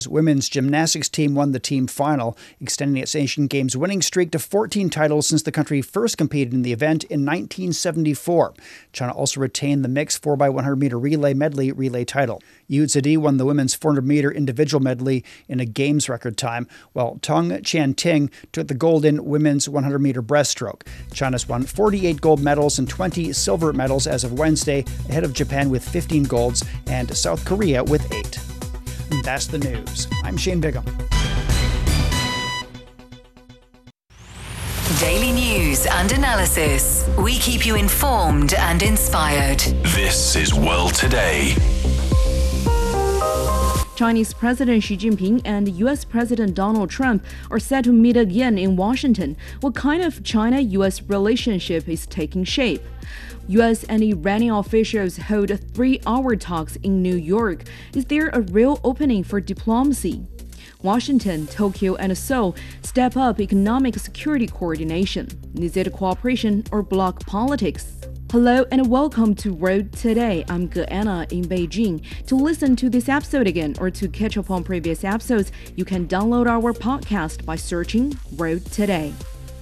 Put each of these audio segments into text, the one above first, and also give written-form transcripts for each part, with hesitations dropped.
Women's gymnastics team won the team final, extending its Asian Games winning streak to 14 titles since the country first competed in the event in 1974. China also retained the mixed 4x100-meter relay medley relay title. Yu Zidi won the women's 400-meter individual medley in a Games record time, while Tong Qianting took the gold in women's 100-meter breaststroke. China's won 48 gold medals and 20 silver medals as of Wednesday, ahead of Japan with 15 golds and South Korea with 8. And that's the news. I'm Shane Bigham. Daily news and analysis. We keep you informed and inspired. This is World Today. Chinese President Xi Jinping and U.S. President Donald Trump are set to meet again in Washington. What kind of China-U.S. relationship is taking shape? U.S. and Iranian officials hold 3-hour talks in New York. Is there a real opening for diplomacy? Washington, Tokyo, and Seoul step up economic security coordination. Is it cooperation or bloc politics? Hello and welcome to World Today. I'm Anna in Beijing. To listen to this episode again or to catch up on previous episodes, you can download our podcast by searching World Today.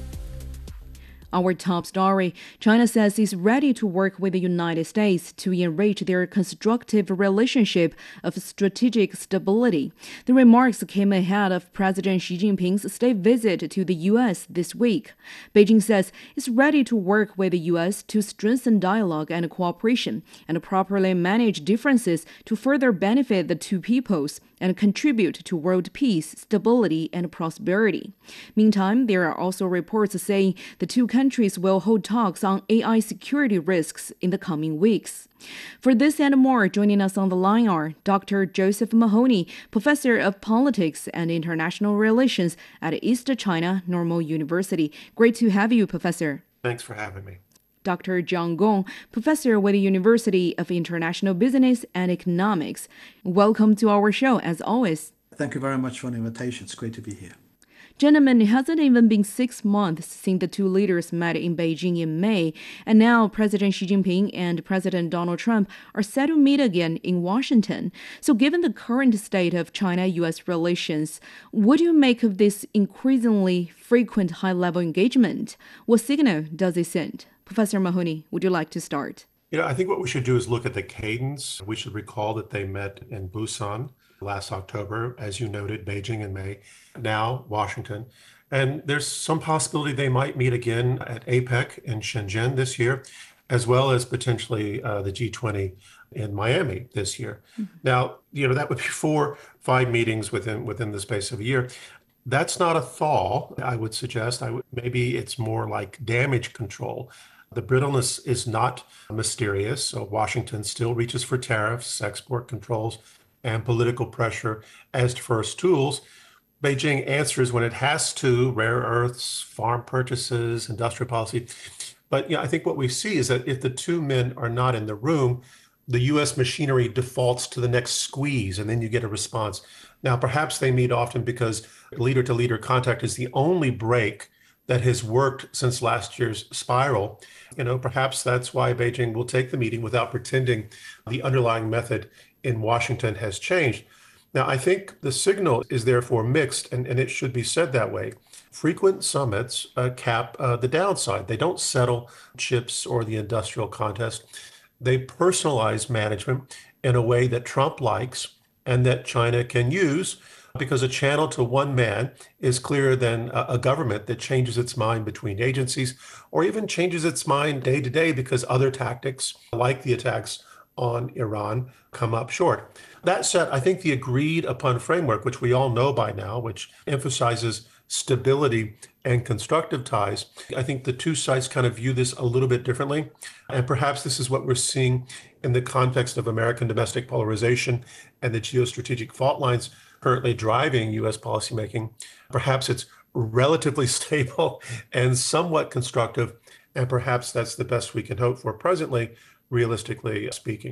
Our top story, China says it's ready to work with the United States to enrich their constructive relationship of strategic stability. The remarks came ahead of President Xi Jinping's state visit to the U.S. this week. Beijing says it's ready to work with the U.S. to strengthen dialogue and cooperation and properly manage differences to further benefit the two peoples and contribute to world peace, stability, and prosperity. Meantime, there are also reports saying the two countries will hold talks on AI security risks in the coming weeks. For this and more, joining us on the line are Dr. Joseph Mahoney, Professor of Politics and International Relations at East China Normal University. Great to have you, Professor. Thanks for having me. Dr. Zhang Gong, Professor with the University of International Business and Economics. Welcome to our show, as always. Thank you very much for the invitation. It's great to be here. Gentlemen, it hasn't even been 6 months since the two leaders met in Beijing in May, and now President Xi Jinping and President Donald Trump are set to meet again in Washington. So given the current state of China-U.S. relations, what do you make of this increasingly frequent high-level engagement? What signal does it send? Professor Mahoney, would you like to start? I think what we should do is look at the cadence. We should recall that they met in Busan last October, as you noted, Beijing in May, now Washington. And there's some possibility they might meet again at APEC in Shenzhen this year, as well as potentially the G20 in Miami this year. Mm-hmm. Now, that would be 4-5 meetings within the space of a year. That's not a thaw, I would suggest. Maybe it's more like damage control. The brittleness is not mysterious, so Washington still reaches for tariffs, export controls, and political pressure as first tools. Beijing answers when it has to, rare earths, farm purchases, industrial policy. But I think what we see is that if the two men are not in the room, the U.S. machinery defaults to the next squeeze, and then you get a response. Now, perhaps they meet often because leader-to-leader contact is the only break that has worked since last year's spiral. Perhaps that's why Beijing will take the meeting without pretending the underlying method in Washington has changed. Now, I think the signal is therefore mixed, and it should be said that way. Frequent summits cap the downside. They don't settle chips or the industrial contest. They personalize management in a way that Trump likes and that China can use, because a channel to one man is clearer than a government that changes its mind between agencies or even changes its mind day to day because other tactics, like the attacks on Iran, come up short. That said, I think the agreed upon framework, which we all know by now, which emphasizes stability and constructive ties, I think the two sides kind of view this a little bit differently. And perhaps this is what we're seeing in the context of American domestic polarization and the geostrategic fault lines currently driving U.S. policymaking. Perhaps it's relatively stable and somewhat constructive, and perhaps that's the best we can hope for presently, realistically speaking.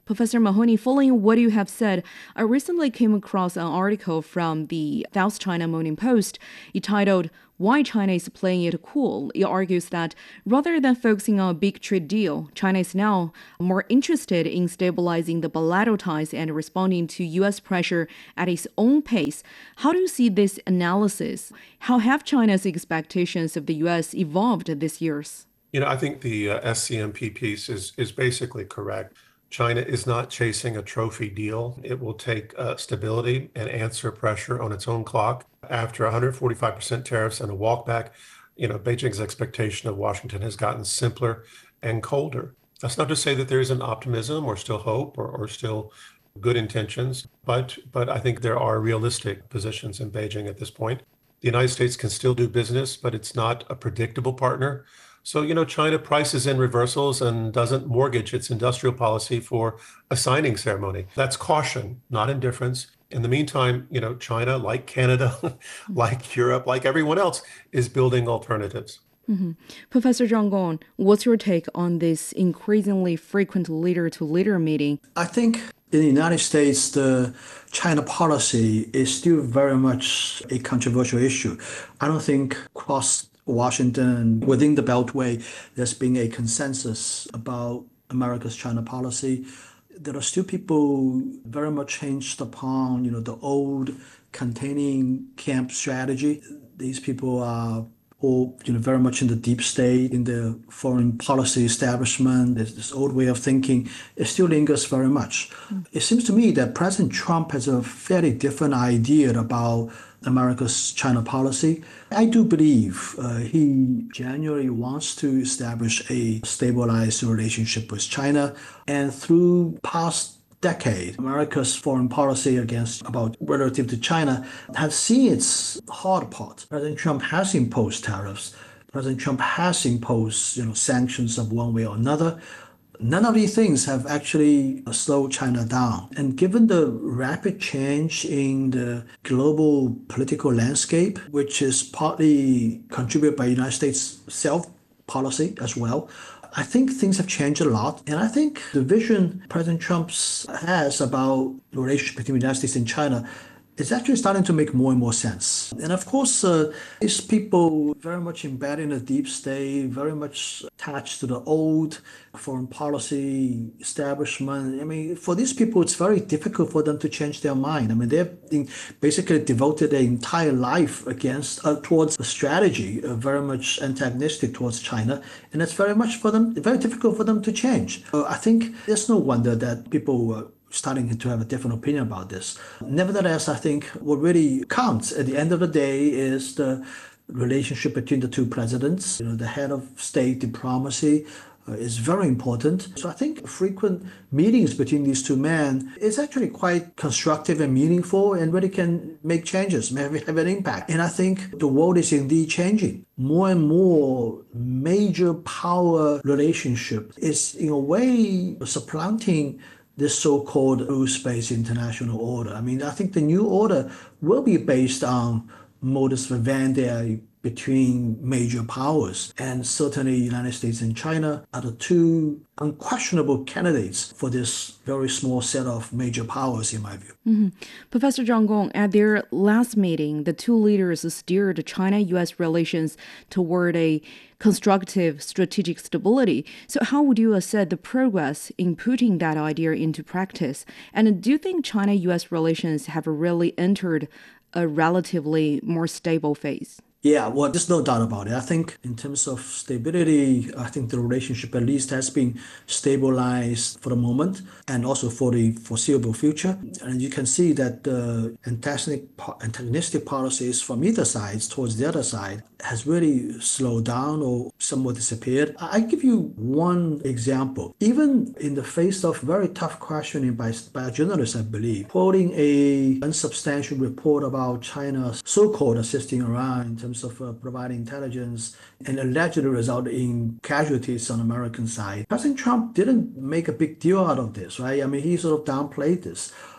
Professor Mahoney, following what you have said, I recently came across an article from the South China Morning Post entitled Why China is Playing It Cool. It argues that rather than focusing on a big trade deal, China is now more interested in stabilizing the bilateral ties and responding to U.S. pressure at its own pace. How do you see this analysis? How have China's expectations of the U.S. evolved this year? I think the SCMP piece is basically correct. China is not chasing a trophy deal. It will take stability and answer pressure on its own clock. After 145% tariffs and a walkback, Beijing's expectation of Washington has gotten simpler and colder. That's not to say that there isn't optimism or still hope or still good intentions, but I think there are realistic positions in Beijing at this point. The United States can still do business, but it's not a predictable partner. So, China prices in reversals and doesn't mortgage its industrial policy for a signing ceremony. That's caution, not indifference. In the meantime, China, like Canada, like Europe, like everyone else, is building alternatives. Mm-hmm. Professor Zhang Gong, what's your take on this increasingly frequent leader-to-leader meeting? I think in the United States, the China policy is still very much a controversial issue. I don't think across Washington, within the Beltway, there's been a consensus about America's China policy. There are still people very much hinged upon, the old containing camp strategy. These people are all, very much in the deep state, in the foreign policy establishment. This old way of thinking, it still lingers very much. It seems to me that President Trump has a fairly different idea about America's China policy. I do believe he genuinely wants to establish a stabilized relationship with China. And through past decade, America's foreign policy relative to China has seen its hard part. President Trump has imposed tariffs. President Trump has imposed, sanctions of one way or another. None of these things have actually slowed China down. And given the rapid change in the global political landscape, which is partly contributed by the United States self-policy as well, I think things have changed a lot. And I think the vision President Trump has about the relationship between the United States and China is actually starting to make more and more sense. And of course, these people very much embedded in the deep state, very much attached to the old foreign policy establishment. I mean, for these people, it's very difficult for them to change their mind. I mean, they've basically devoted their entire life towards a strategy very much antagonistic towards China. And it's very difficult for them to change. I think there's no wonder that people starting to have a different opinion about this. Nevertheless, I think what really counts at the end of the day is the relationship between the two presidents. The head of state diplomacy is very important. So I think frequent meetings between these two men is actually quite constructive and meaningful and really can make changes, maybe have an impact. And I think the world is indeed changing. More and more major power relationship is in a way supplanting this so-called rules-based international order. I mean, I think the new order will be based on modus vivendi between major powers. And certainly the United States and China are the two unquestionable candidates for this very small set of major powers, in my view. Mm-hmm. Professor Zhang Gong, at their last meeting, the two leaders steered China-U.S. relations toward a constructive strategic stability. So how would you assess the progress in putting that idea into practice? And do you think China-U.S. relations have really entered a relatively more stable phase? Yeah, well, there's no doubt about it. I think in terms of stability, I think the relationship at least has been stabilized for the moment and also for the foreseeable future. And you can see that the antagonistic policies from either side towards the other side has really slowed down or somewhat disappeared. I give you one example. Even in the face of very tough questioning by a journalist, I believe, quoting a unsubstantial report about China so-called assisting Iran in terms of providing intelligence and allegedly result in casualties on the American side. President Trump didn't make a big deal out of this, right? I mean, he sort of downplayed this.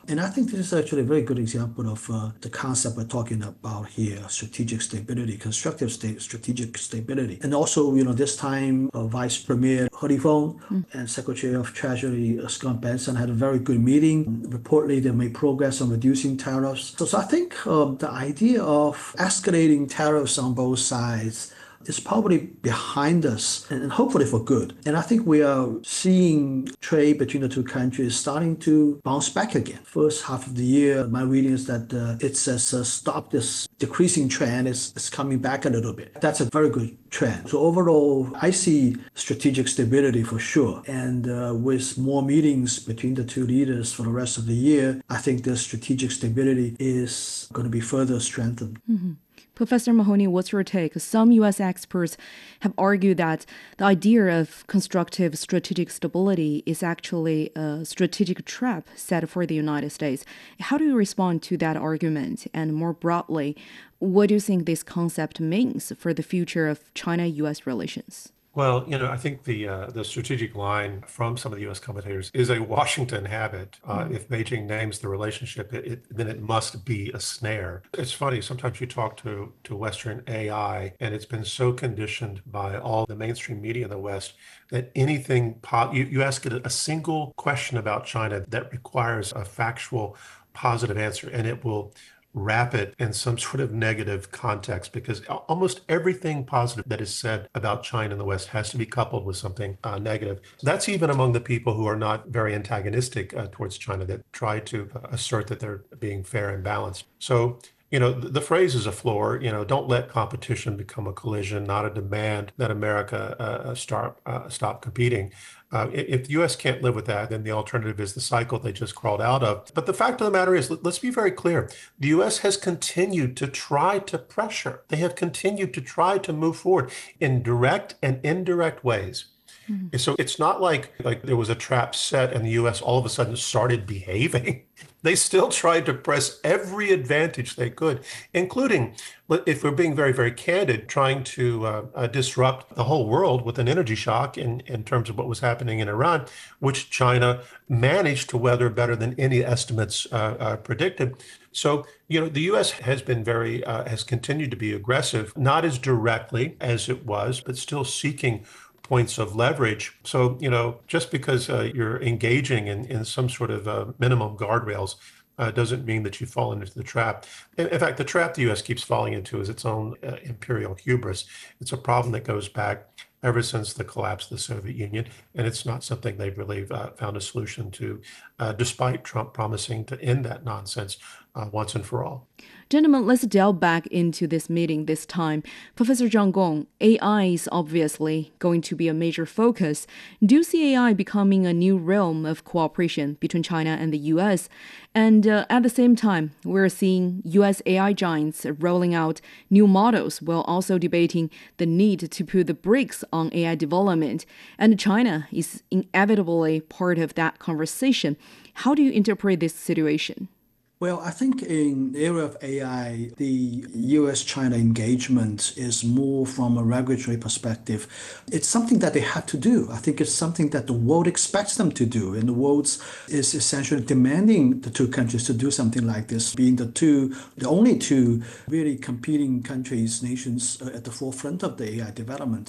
And I think this is actually a very good example of the concept we're talking about here, strategic stability, strategic stability. And also, this time Vice Premier He Lifeng and Secretary of Treasury Scott Bessent had a very good meeting. Reportedly, they made progress on reducing tariffs. So I think the idea of escalating tariffs on both sides is probably behind us, and hopefully for good. And I think we are seeing trade between the two countries starting to bounce back again. First half of the year, my reading is that it says stop this decreasing trend. It's coming back a little bit. That's a very good trend. So overall, I see strategic stability for sure. And with more meetings between the two leaders for the rest of the year, I think the strategic stability is going to be further strengthened. Professor Mahoney, what's your take? Some U.S. experts have argued that the idea of constructive strategic stability is actually a strategic trap set for the United States. How do you respond to that argument? And more broadly, what do you think this concept means for the future of China-U.S. relations? Well, I think the strategic line from some of the U.S. commentators is a Washington habit. If Beijing names the relationship, then it must be a snare. It's funny, sometimes you talk to Western AI, and it's been so conditioned by all the mainstream media in the West that anything, you ask it a single question about China that requires a factual, positive answer, and it will wrap it in some sort of negative context, because almost everything positive that is said about China in the West has to be coupled with something negative. That's even among the people who are not very antagonistic towards China, that try to assert that they're being fair and balanced. So, the phrase is a floor, don't let competition become a collision, not a demand that America stop competing. If the U.S. can't live with that, then the alternative is the cycle they just crawled out of. But the fact of the matter is, let's be very clear. The U.S. has continued to try to pressure. They have continued to try to move forward in direct and indirect ways. Mm-hmm. So it's not like there was a trap set and the U.S. all of a sudden started behaving. They still tried to press every advantage they could, including, if we're being very, very candid, trying to disrupt the whole world with an energy shock in terms of what was happening in Iran, which China managed to weather better than any estimates predicted. So, the U.S. has been has continued to be aggressive, not as directly as it was, but still seeking points of leverage. So, just because you're engaging in some sort of minimum guardrails doesn't mean that you fall into the trap. In fact, the trap the U.S. keeps falling into is its own imperial hubris. It's a problem that goes back ever since the collapse of the Soviet Union, and it's not something they've really found a solution to, despite Trump promising to end that nonsense once and for all. Gentlemen, let's delve back into this meeting this time. Professor Zhang Gong, AI is obviously going to be a major focus. Do you see AI becoming a new realm of cooperation between China and the U.S.? And at the same time, we're seeing U.S. AI giants rolling out new models while also debating the need to put the brakes on AI development. And China is inevitably part of that conversation. How do you interpret this situation? Well, I think in the area of AI, the U.S.-China engagement is more from a regulatory perspective. It's something that they have to do. I think it's something that the world expects them to do, and the world is essentially demanding the two countries to do something like this, being the only two really competing countries, nations at the forefront of the AI development.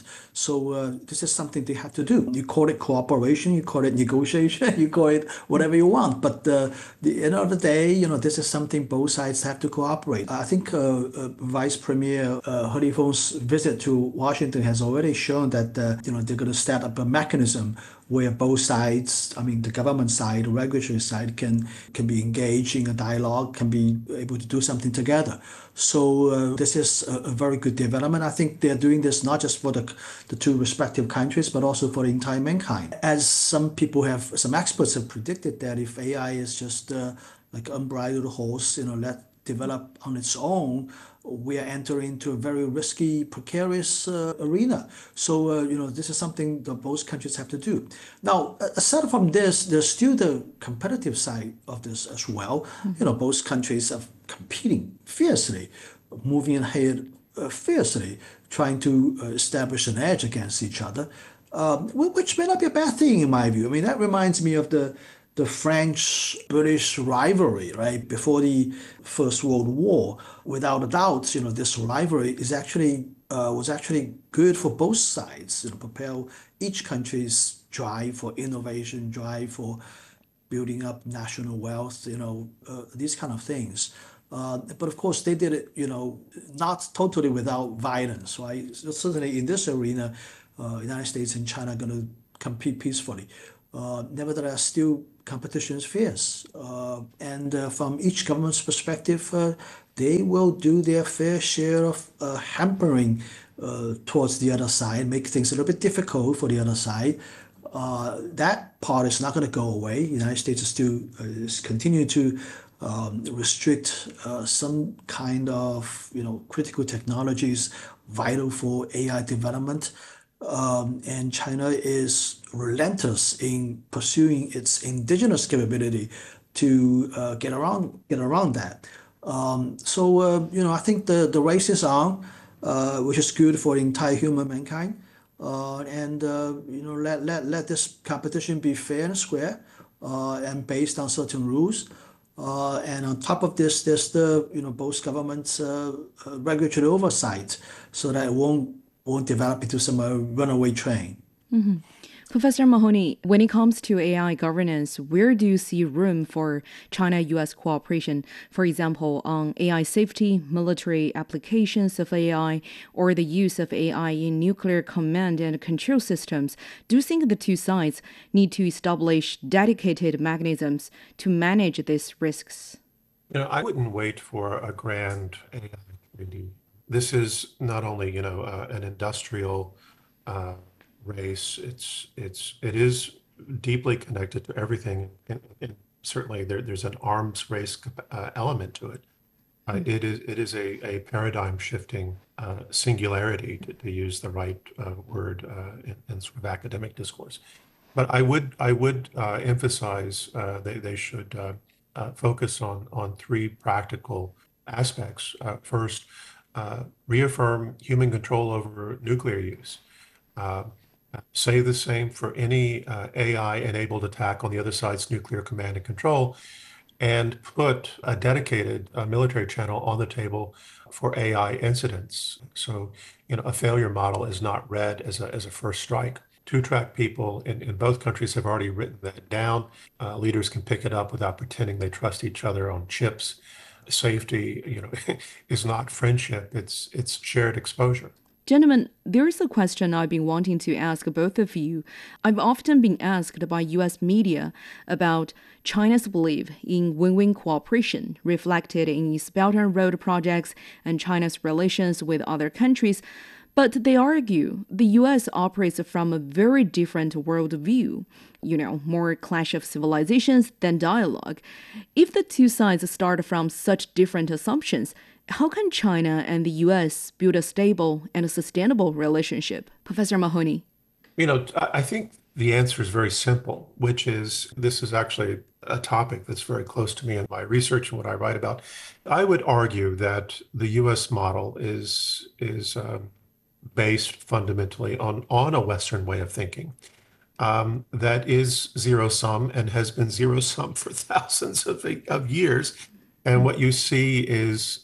So this is something they have to do. You call it cooperation, you call it negotiation, you call it whatever you want. But at the end of the day, this is something both sides have to cooperate. I think Vice Premier He Lifeng's visit to Washington has already shown that they're going to set up a mechanism where both sides, the government side, the regulatory side, can be engaged in a dialogue, can be able to do something together. So this is a very good development. I think they're doing this not just for the two respective countries, but also for the entire mankind. As some experts have predicted that if AI is just like unbridled horse, let develop on its own, we are entering into a very risky, precarious arena. So, this is something that both countries have to do. Now, aside from this, there's still the competitive side of this as well. Mm-hmm. Both countries are competing fiercely, moving ahead fiercely, trying to establish an edge against each other, which may not be a bad thing in my view. That reminds me of the the French-British rivalry, right, before the First World War. Without a doubt, this rivalry is actually was actually good for both sides. Propel each country's drive for innovation, drive for building up national wealth, these kind of things. But of course, they did it, not totally without violence, right? So certainly in this arena, United States and China are going to compete peacefully. Nevertheless, still competition is fierce. And from each government's perspective, they will do their fair share of hampering towards the other side, make things a little bit difficult for the other side. That part is not going to go away. The United States is still continue to restrict some kind of critical technologies vital for AI development. And China is relentless in pursuing its indigenous capability to get around that. I think the race is on, which is good for the entire human mankind. Let this competition be fair and square, and based on certain rules. And on top of this, there's the both governments' regulatory oversight, so that it won't develop into some runaway train. Mm-hmm. Professor Mahoney, when it comes to AI governance, where do you see room for China-US cooperation? For example, on AI safety, military applications of AI, or the use of AI in nuclear command and control systems. Do you think the two sides need to establish dedicated mechanisms to manage these risks? I wouldn't wait for a grand AI treaty. This is not only, an industrial race. It is deeply connected to everything, and certainly there's an arms race element to it. It is a paradigm shifting singularity, to use the right word in sort of academic discourse. But I would emphasize they should focus on three practical aspects. First, reaffirm human control over nuclear use. Say the same for any AI-enabled attack on the other side's nuclear command and control, and put a dedicated military channel on the table for AI incidents. So, a failure model is not read as a first strike. Two-track people in both countries have already written that down. Leaders can pick it up without pretending they trust each other on chips. Safety, is not friendship, it's shared exposure. Gentlemen, there is a question I've been wanting to ask both of you. I've often been asked by U.S. media about China's belief in win-win cooperation reflected in its Belt and Road projects and China's relations with other countries. But they argue the U.S. operates from a very different worldview, more clash of civilizations than dialogue. If the two sides start from such different assumptions, how can China and the U.S. build a stable and a sustainable relationship? Professor Mahoney. I think the answer is very simple, which is this is actually a topic that's very close to me in my research and what I write about. I would argue that the U.S. model is based fundamentally on a Western way of thinking that is zero-sum and has been zero-sum for thousands of years. And what you see is,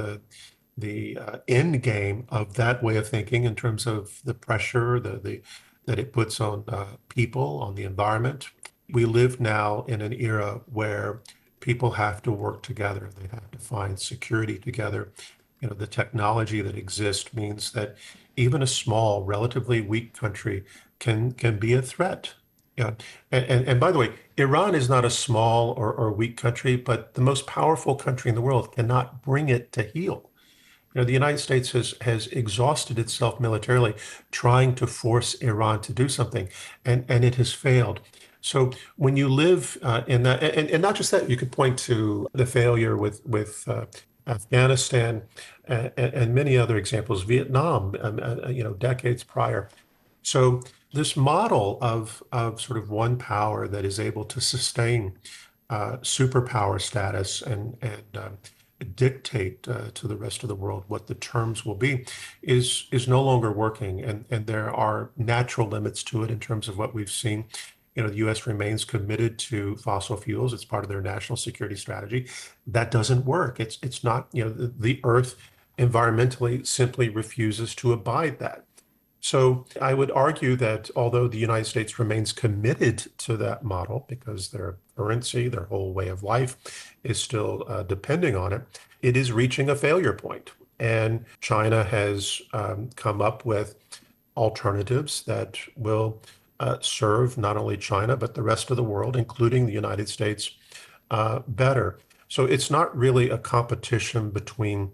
the end game of that way of thinking in terms of the pressure that it puts on people, on the environment. We live now in an era where people have to work together. They have to find security together. The technology that exists means that even a small, relatively weak country can be a threat. Yeah. And by the way, Iran is not a small or weak country, but the most powerful country in the world cannot bring it to heel. The United States has exhausted itself militarily trying to force Iran to do something, and it has failed. So when you live in that, and not just that, you could point to the failure with Afghanistan and many other examples, Vietnam, decades prior. So this model of sort of one power that is able to sustain superpower status and dictate to the rest of the world what the terms will be is no longer working. And there are natural limits to it in terms of what we've seen. the U.S. remains committed to fossil fuels. It's part of their national security strategy. That doesn't work. It's not, the Earth environmentally simply refuses to abide that. So I would argue that although the United States remains committed to that model because their currency, their whole way of life is still depending on it, it is reaching a failure point. And China has come up with alternatives that will serve not only China, but the rest of the world, including the United States, better. So it's not really a competition between